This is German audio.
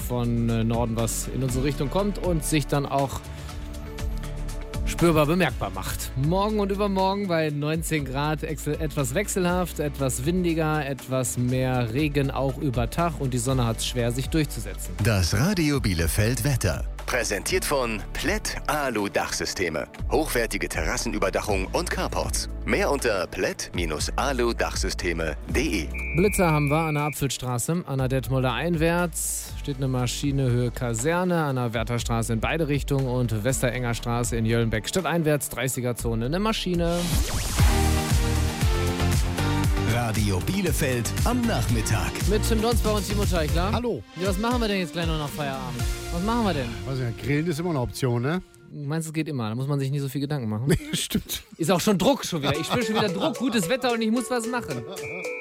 von Norden, was in unsere Richtung kommt und sich dann auch spürbar bemerkbar macht. Morgen und übermorgen bei 19 Grad etwas wechselhaft, etwas windiger, etwas mehr Regen auch über Tag und die Sonne hat es schwer, sich durchzusetzen. Das Radio Bielefeld Wetter. Präsentiert von Plätt Alu Dachsysteme. Hochwertige Terrassenüberdachung und Carports. Mehr unter plätt-alu-dachsysteme.de. Blitzer haben wir an der Apfelstraße, an der Detmolder einwärts. Steht eine Maschine Höhe Kaserne, an der Wärterstraße in beide Richtungen und Westerenger Straße in Jöllenbeck stadteinwärts, 30er-Zone, eine Maschine. Radio Bielefeld am Nachmittag. Mit Tim Donsbach und Timo Teichler. Hallo. Ja, was machen wir denn jetzt gleich noch nach Feierabend? Was machen wir denn? Also ja, Grillen ist immer eine Option, ne? Du meinst, es geht immer, da muss man sich nicht so viel Gedanken machen. Nee, stimmt. Ist auch schon Druck schon wieder. Ich spüre schon wieder Druck, gutes Wetter und ich muss was machen.